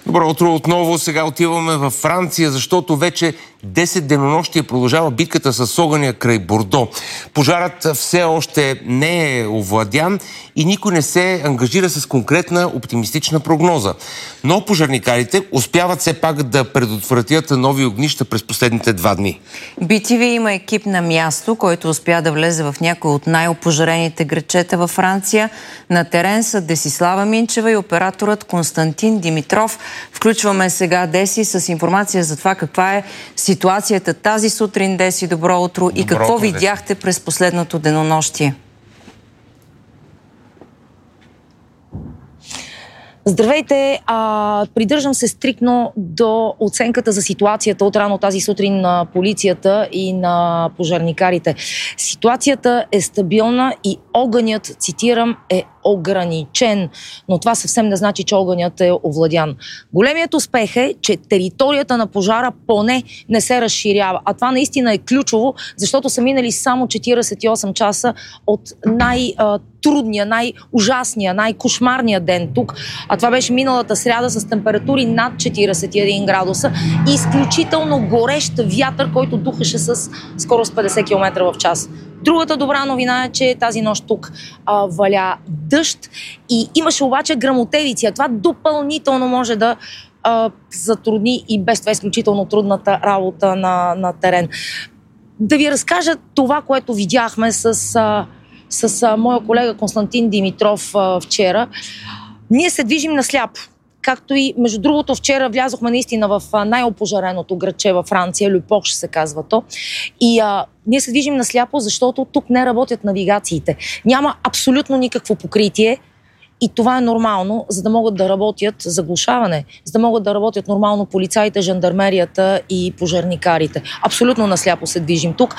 Добро утро отново. Сега отиваме във Франция, защото вече 10 денонощия продължава битката с огъня край Бордо. Пожарът все още не е овладян и никой не се ангажира с конкретна оптимистична прогноза. Но пожарникарите успяват все пак да предотвратят нови огнища през последните 2 дни. BTV има екип на място, който успя да влезе в някои от най-опожарените градчета във Франция. На терен са Десислава Минчева и операторът Константин Димитров. Включваме сега Деси с информация за това каква е ситуацията тази сутрин. Деси, добро утро. И какво видяхте през последното денонощие? Здравейте! Придържам се стриктно до оценката за ситуацията от рано тази сутрин на полицията и на пожарникарите. Ситуацията е стабилна и огънят, цитирам, е ограничен, но това съвсем не значи, че огънят е овладян. Големият успех е, че територията на пожара поне не се разширява. А това наистина е ключово, защото са минали само 48 часа от най-трудния, най-ужасния, най-кошмарния ден тук. А това беше миналата сряда с температури над 41 градуса и изключително горещ вятър, който духаше с скорост 50 км в час. Другата добра новина е, че тази нощ тук валя дъжд и имаше обаче гръмотевици. А това допълнително може да затрудни и без това изключително трудната работа на терен. Да ви разкажа това, което видяхме с моя колега Константин Димитров вчера. Ние се движим насляпо. Както и, между другото, вчера влязохме наистина в най-опожареното градче във Франция, Люпош се казва то. И ние се движим насляпо, защото тук не работят навигациите. Няма абсолютно никакво покритие и това е нормално, за да могат да работят заглушаване, за да могат да работят нормално полицаите, жандармерията и пожарникарите. Абсолютно насляпо се движим тук.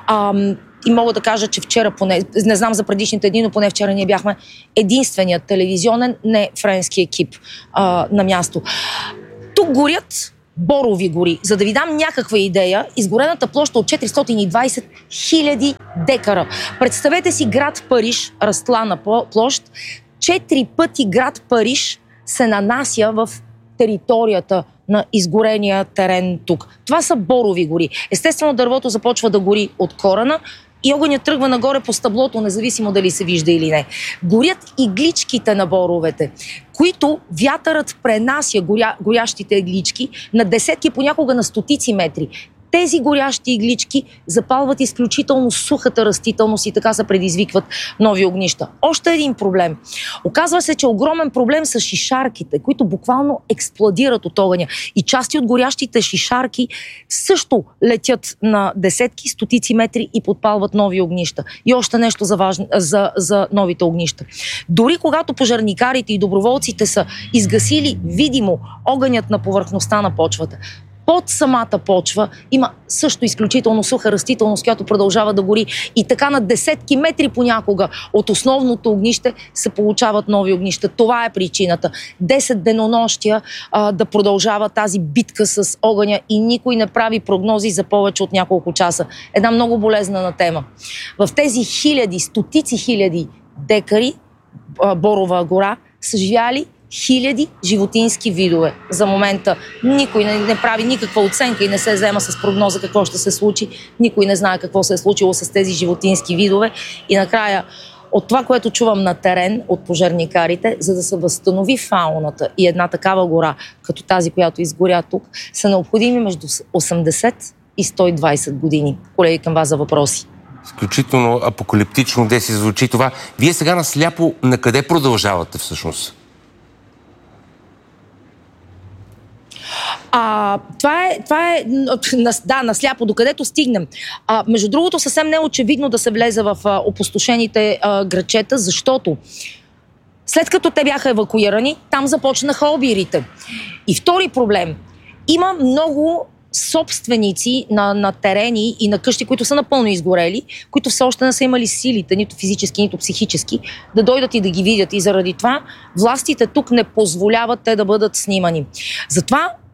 И мога да кажа, че вчера, поне, не знам за предишните дни, но поне вчера ние бяхме единственият телевизионен, не френски екип на място. Тук горят борови гори. За да ви дам някаква идея, изгорената площ от 420 000 декара. Представете си град Париж, разтлана площ. 4 пъти град Париж се нанася в територията на изгорения терен тук. Това са борови гори. Естествено, дървото започва да гори от корена и огънят тръгва нагоре по стъблото, независимо дали се вижда или не. Горят игличките на боровете, които вятърът пренася горящите иглички на десетки, понякога на стотици метри. Тези горящи иглички запалват изключително сухата растителност и така се предизвикват нови огнища. Още един проблем. Оказва се, че огромен проблем са шишарките, които буквално експлодират от огъня. И части от горящите шишарки също летят на десетки, стотици метри и подпалват нови огнища. И още нещо за новите огнища. Дори когато пожарникарите и доброволците са изгасили видимо огънят на повърхността на почвата, под самата почва има също изключително суха растителност, която продължава да гори и така на десетки метри понякога от основното огнище се получават нови огнища. Това е причината. 10 денонощия да продължава тази битка с огъня и никой не прави прогнози за повече от няколко часа. Една много болезнена тема. В тези хиляди, стотици хиляди декари борова гора са живяли хиляди животински видове. За момента никой не прави никаква оценка и не се взема с прогноза какво ще се случи. Никой не знае какво се е случило с тези животински видове. И накрая, от това, което чувам на терен от пожарникарите, за да се възстанови фауната и една такава гора, като тази, която изгоря тук, са необходими между 80 и 120 години. Колеги, към вас за въпроси. Изключително апокалиптично Деси звучи това. Вие сега насляпо на къде продължавате всъщност? Това е насляпо, докъдето стигнем. Между другото, съвсем не е очевидно да се влезе в опустошените градчета, защото след като те бяха евакуирани, там започнаха обирите. И втори проблем. Има много собственици на терени и на къщи, които са напълно изгорели, които все още не са имали силите, нито физически, нито психически, да дойдат и да ги видят. И заради това властите тук не позволяват те да бъдат снимани. Затова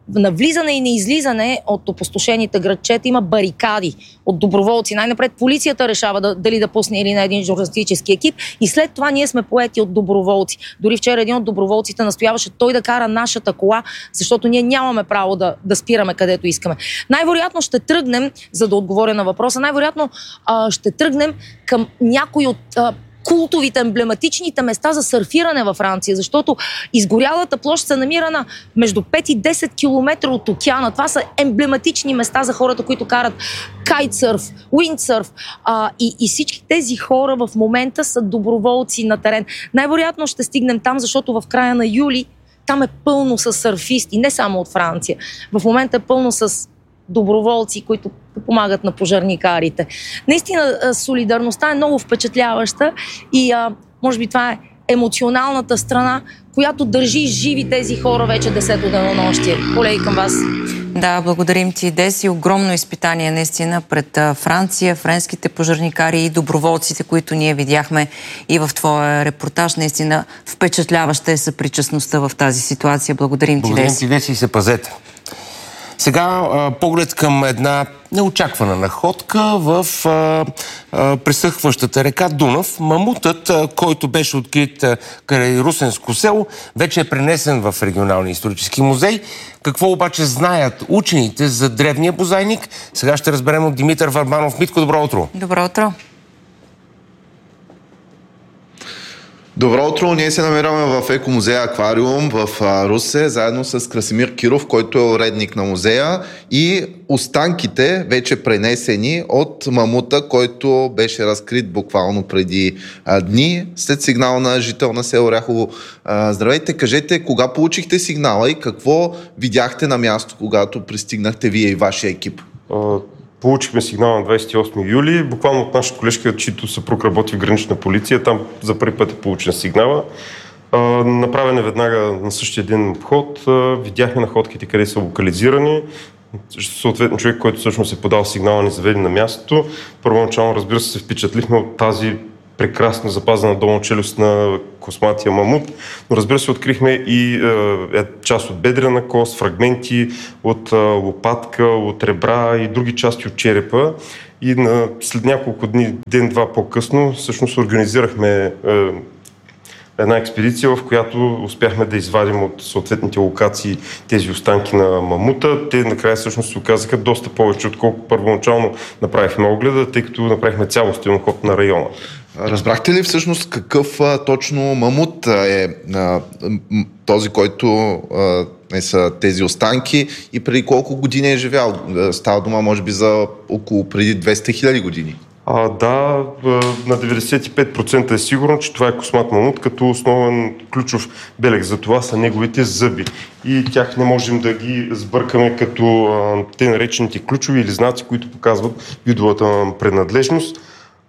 на влизане и на излизане от опустошените градчета има барикади от доброволци. Най-напред полицията решава дали да пусне или на един журналистически екип и след това ние сме поети от доброволци. Дори вчера един от доброволците настояваше той да кара нашата кола, защото ние нямаме право да спираме където искаме. Най-вероятно ще тръгнем, за да отговоря на въпроса, най-вероятно ще тръгнем към някои от култовите, емблематичните места за сърфиране във Франция, защото изгорялата площ се намира на между 5 и 10 км от океана. Това са емблематични места за хората, които карат кайтсърф, уиндсърф. И всички тези хора в момента са доброволци на терен. Най-вероятно ще стигнем там, защото в края на юли там е пълно с сърфисти, не само от Франция. В момента е пълно с доброволци, които помагат на пожарникарите. Наистина, солидарността е много впечатляваща и може би това е емоционалната страна, която държи живи тези хора вече 10-то денонощие. Колеги, към вас. Да, благодарим ти, Деси. Огромно изпитание наистина пред Франция, френските пожарникари и доброволците, които ние видяхме и в твоя репортаж. Наистина впечатляваща е съпричастността в тази ситуация. Благодарим ти, Деси. Благодарим ти, Деси, и се пазете. Сега поглед към една неочаквана находка в пресъхващата река Дунав. Мамутът, който беше открит край Русенско село, вече е пренесен в регионалния исторически музей. Какво обаче знаят учените за древния бозайник? Сега ще разберем от Димитър Върбанов. Митко, добро утро! Добро утро! Добро утро! Ние се намираме в Екомузея Аквариум в Русе, заедно с Красимир Киров, който е уредник на музея, и останките вече пренесени от мамута, който беше разкрит буквално преди дни, след сигнал на жител на село Ряхово. Здравейте, кажете, кога получихте сигнала и какво видяхте на място, когато пристигнахте вие и вашия екип? Получихме сигнал на 28 юли, буквално от наша колежка, чието съпруг работи в гранична полиция. Там за първи път е получен сигнала. Направен е веднага на същия ден обход. Видяхме находките къде са локализирани. Съответно човек, който всъщност е подал сигнала, ни заведе на мястото. Първоначално, разбира се впечатлихме от тази прекрасно запазена долна челюст на косматия мамут, но разбира се открихме и част от бедрена кост, фрагменти от лопатка, от ребра и други части от черепа. И след няколко дни, ден-два по-късно, всъщност организирахме една експедиция, в която успяхме да извадим от съответните локации тези останки на мамута. Те накрая всъщност се оказаха доста повече, отколкото първоначално направихме огледа, тъй като направихме цялостен обход на района. Разбрахте ли всъщност какъв точно мамут е този, който са тези останки и преди колко години е живял? Става дума може би за около преди 200 000 години. Да, на 95% е сигурно, че това е космат мамут, като основен ключов белег за това са неговите зъби. И тях не можем да ги сбъркаме като те наречените ключови или знаци, които показват видовата принадлежност.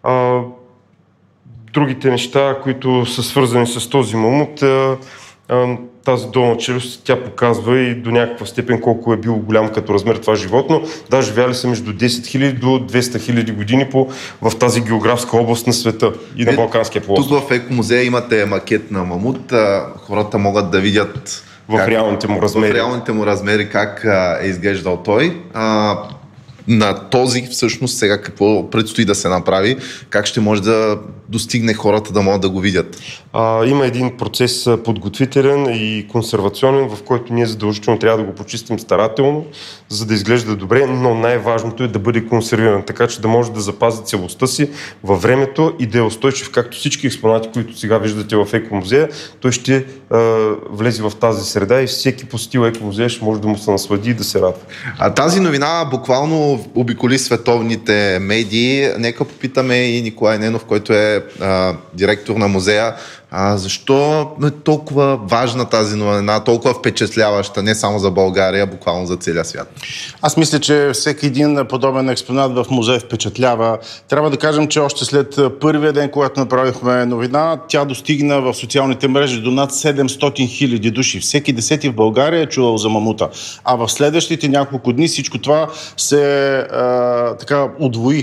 Другите неща, които са свързани с този мамут, тази долна челюст, тя показва и до някаква степен колко е бил голям като размер това животно. Да, живяли са между 10 000 до 200 000 години в тази географска област на света и на Балканския полуостров. Тук в Екомузея имате макет на мамут. Хората могат да видят в реалните му размери как е изглеждал той. На този всъщност сега какво предстои да се направи, как ще може да достигне хората да могат да го видят? Има един процес подготвителен и консервационен, в който ние задължително трябва да го почистим старателно, за да изглежда добре, но най-важното е да бъде консервиран, така че да може да запази целостта си във времето и да е устойчив, както всички експонати, които сега виждате в Екомузея. Той ще влезе в тази среда и всеки посетил Екомузея ще може да му се наслади и да се радва. Тази новина буквално обиколи световните медии. Нека попитаме и Николай Ненов, който е директор на музея. Защо е толкова важна тази новина, толкова впечатляваща, не само за България, буквално за целия свят? Аз мисля, че всеки един подобен експонат в музей впечатлява. Трябва да кажем, че още след първия ден, когато направихме новина, тя достигна в социалните мрежи до над 700 000 души. Всеки 10 в България е чувал за мамута. А в следващите няколко дни всичко това се така удвои.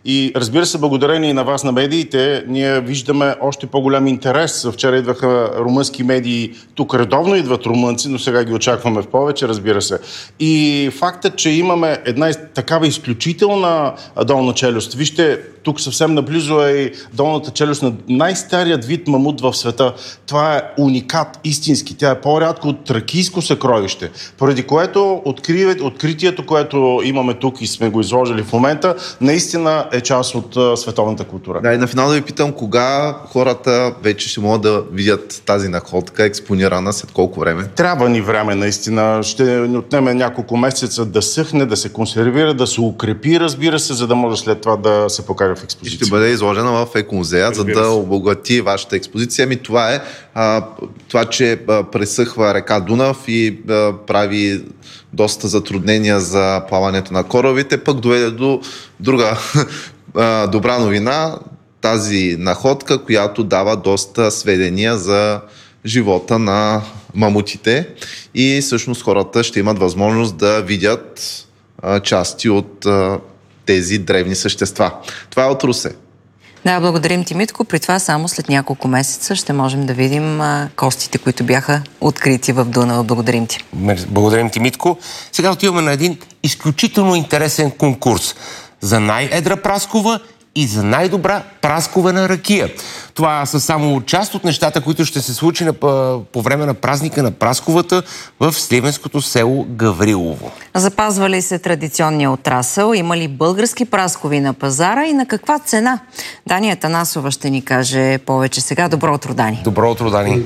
И разбира се, благодарение на вас, на медиите, ние виждаме още по-голям интерес. Вчера идваха румънски медии, тук редовно идват румънци, но сега ги очакваме в повече, разбира се. И фактът, че имаме една такава изключителна долна челюст. Вижте, тук съвсем наблизо е и долната челюст на най-старият вид мамут в света. Това е уникат, истински. Тя е по-рядко от тракийско съкровище, поради което откритието, което имаме тук и сме го изложили в момента, наистина е част от световната култура. Да, и на финал да ви питам, кога хората вече ще могат да видят тази находка експонирана, след колко време? Трябва ни време, наистина. Ще ни отнеме няколко месеца да съхне, да се консервира, да се укрепи, разбира се, за да може след това да се покаже в експозиция. Ще бъде изложена в Екомузея, за да обогати вашата експозиция. Това е това, че пресъхва река Дунав и прави доста затруднения за плаването на корабите, пък доведе до друга добра новина, тази находка, която дава доста сведения за живота на мамутите и всъщност хората ще имат възможност да видят части от тези древни същества. Това е от Русе. Да, благодарим ти, Митко. При това само след няколко месеца ще можем да видим костите, които бяха открити в Дунава. Благодарим ти. Благодарим ти, Митко. Сега отиваме на един изключително интересен конкурс за най-едра праскова и за най-добра прасковена ракия. Това са само част от нещата, които ще се случи по време на празника на прасковата в сливенското село Гаврилово. Запазва ли се традиционния отрасъл? Има ли български праскови на пазара и на каква цена? Дани Атанасова ще ни каже повече сега. Добро утро, Дани. Добро утро, Дани.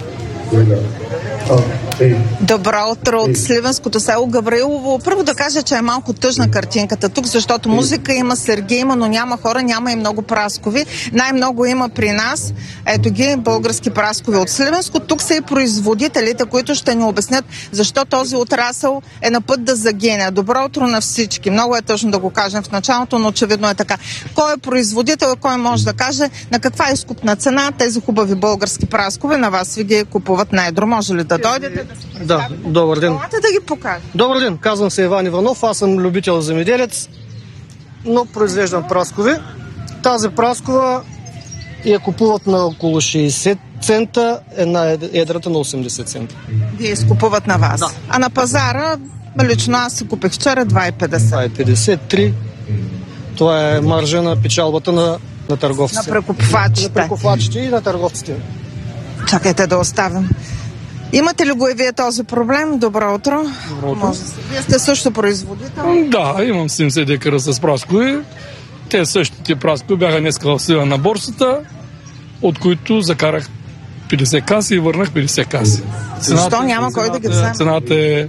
Добро утро от сливенското село Гаврилово. Първо да кажа, че е малко тъжна картинката тук, защото музика има, сергия има, но няма хора, няма и много праскови. Най-много има при нас. Ето ги, български праскови от Сливенско. Тук са и производителите, които ще ни обяснят защо този отрасъл е на път да загине. Добро утро на всички. Много е тъжно да го кажем в началото, но очевидно е така. Кой е производител и кой може да каже на каква изкупна цена тези хубави български праскови на вас ви ги купуват на едро? Може ли да дойдете? Да, добър ден. Можете да ги покажа. Добър ден, казвам се Иван Иванов, аз съм любител земеделец, но произвеждам праскови. Тази праскова я купуват на около 60 цента, една едрата на 80 цента. Вие изкупуват на вас? Да. А на пазара, лично аз си купих вчера 2,50. 2,50, 3. Това е маржа на печалбата на търговците. На прекупвачите. На прекупвачите и на търговците. Чакайте да оставим. Имате ли го и вие този проблем? Добро утро. Добро утро. Вие сте също производител? Да, имам 70 декара с праскови. Те същите праскови бяха днеска в Сливен на борсата, от които закарах 50 каси и върнах 50 каси. Защо няма кой да ги вземе? Цената е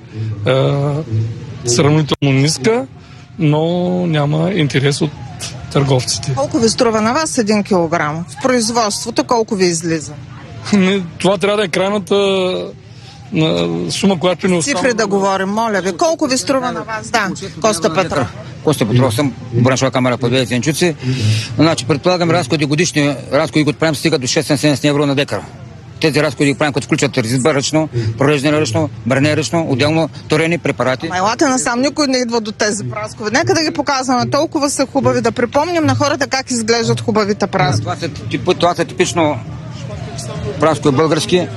сравнително ниска, но няма интерес от търговците. Колко ви струва на вас 1 килограм? В производството колко ви излиза? Това трябва да е крайната сума, която не остава. Цифри да говорим, моля ви. Колко ви струва на вас? Да, Коста Петров. Коста Петров съм, браншова камера по 2 зенчуци. Значи, предполагам, годишни разходи, които правим, стигат до 670 евро на декар. Тези разходи ги правим, като включват резидба ръчно, прореждане ръчно, бране ръчно, отделно торени препарати. Елате насам, никой не идва до тези праскови. Нека да ги показваме. Толкова са хубави. Да припомним на хората как изглеждат хубавите праскови. Това са типично праскови български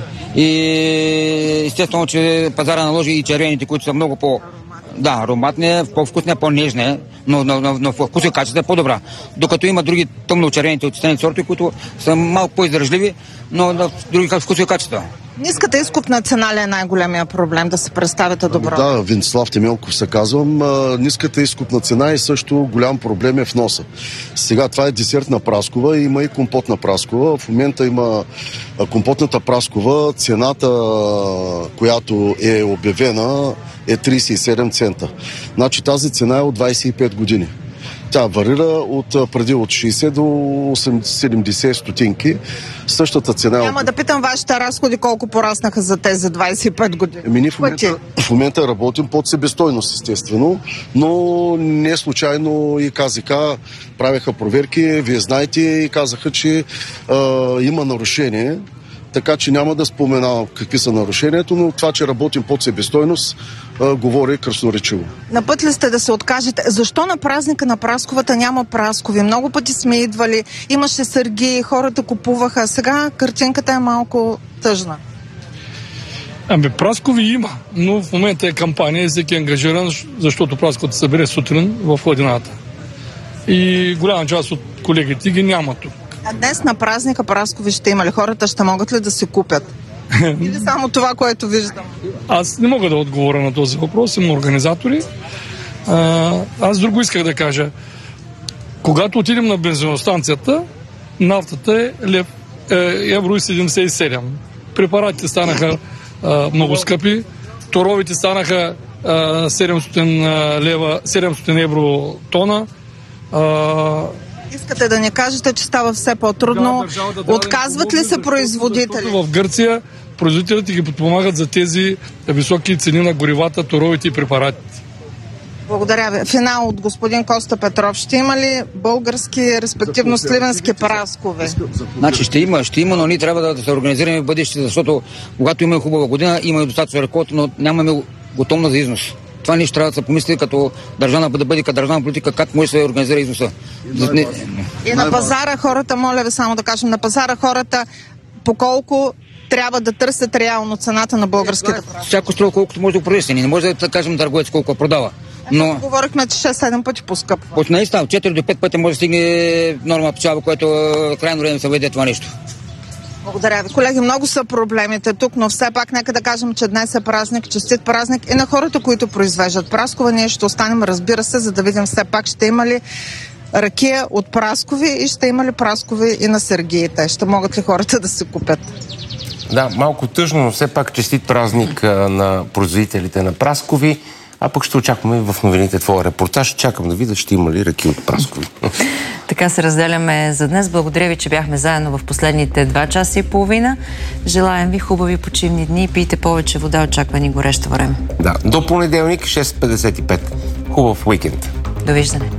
и естествено, че пазара наложи и червените, които са много ароматни, по-вкусни, по-нежни, но в вкус и качество е по-добра. Докато има други тъмно-червените отстени сорти, които са малко по-издръжливи, но в други вкус и качество. Ниската изкупна цена ли е най-големия проблем? Да се представите добро. Да, Венцислав Темелков се казвам. Ниската изкупна цена и също голям проблем е вноса. Сега това е десертна праскова, има и компотна праскова. В момента има компотната праскова. Цената, която е обявена, е 37 цента. Значи тази цена е от 25 години. Тя варира от 60 до 70 стотинки. Същата цена... Няма да питам вашите разходи колко пораснаха за тези 25 години. В момента работим под себестойност, естествено, но не случайно и КЗК правеха проверки, вие знаете, и казаха, че има нарушение така че няма да споменавам какви са нарушението, но това, че работим под себестойност, говори красноречиво. На път ли сте да се откажете? Защо на празника на прасковата няма праскови? Много пъти сме идвали, имаше сергии, хората купуваха. Сега картинката е малко тъжна. Праскови има, но в момента е кампания и всеки е ангажиран, защото прасковата се събере сутрин в Ладината. И голяма част от колегите ги няма тук. А днес на празника праскови ще има ли? Хората ще могат ли да се купят? Или само това, което виждам? Аз не мога да отговоря на този въпрос, има организатори. Аз друго исках да кажа. Когато отидем на бензиностанцията, нафтата е евро и 77. Препаратите станаха много скъпи, торовите станаха 700 евро тона. Искате да ни кажете, че става все по-трудно. Отказват ли се производители? В Гърция производителите ги подпомагат за тези високи цени на горивата, торовите и препаратите. Благодаря ви. Финал от господин Коста Петров. Ще има ли български, респективно сливенски праскови? Значи ще има, но ние трябва да се организираме в бъдеще, защото когато имаме хубава година, имаме достатъчно реколта, но нямаме готовност за износ. Това нещо трябва да се помисли като държавна политика, как може да се организира износа. И на пазара хората, моля ви само да кажем, на пазара хората по колко трябва да търсят реално цената на българските праскови? Всяко струва колкото може да продава. Не може да кажем търговец колко продава. Но говорихме, че 6-7 пъти по-скъпо. От наистина, 4 до 5 пъти може да стигне норма печалба, което крайно време се въведе това нещо. Благодаря ви. Колеги, много са проблемите тук, но все пак нека да кажем, че днес е празник, честит празник и на хората, които произвеждат праскова. Ние ще останем, разбира се, за да видим все пак ще има ли ракия от праскови и ще има ли праскови и на сергиите. Ще могат ли хората да се купят? Да, малко тъжно, но все пак честит празник на производителите на праскови. А пък ще очакваме в новините твоя репортаж. Чакам да видя, ще има ли ръки от праскови. Така се разделяме за днес. Благодаря ви, че бяхме заедно в последните 2 часа и половина. Желаем ви хубави почивни дни. Пийте повече вода, очаква ни горещо време. Да, до понеделник 6:55. Хубав уикенд. Довиждане.